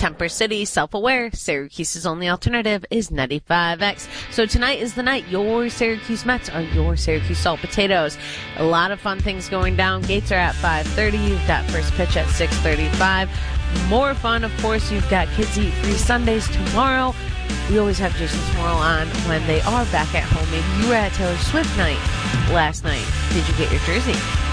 Temper City, self-aware, Syracuse's only alternative is 95X. So tonight is the night your Syracuse Mets are your Syracuse Salt Potatoes. A lot of fun things going down. Gates are at 5:30. You've got first pitch at 6:35. More fun, of course. You've got Kids Eat Free Sundays tomorrow. We always have Jason Smorl on when they are back at home. Maybe you were at Taylor Swift night last night. Did you get your jersey?